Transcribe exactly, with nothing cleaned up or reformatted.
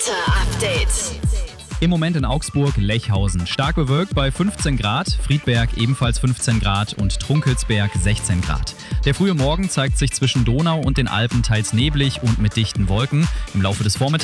Update. Im Moment in Augsburg, Lechhausen. Stark bewölkt bei fünfzehn Grad, Friedberg ebenfalls fünfzehn Grad und Trunkelsberg sechzehn Grad. Der frühe Morgen zeigt sich zwischen Donau und den Alpen teils neblig und mit dichten Wolken. Im Laufe des Vormittags